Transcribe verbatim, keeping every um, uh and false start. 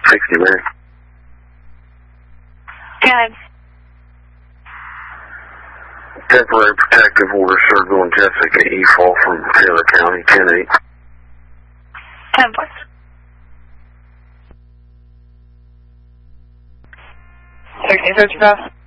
sixty, Mary. Good. Temporary protective order served on Jessica E. Fall from Taylor County, ten eight. ten four. sixty, fifty-five.